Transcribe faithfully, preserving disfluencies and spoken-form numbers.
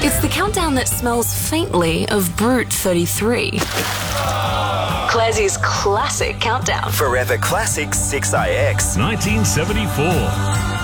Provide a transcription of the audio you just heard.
It's the countdown that smells faintly of Brute thirty-three. Classie's classic countdown. Forever Classic six I X. nineteen seventy-four.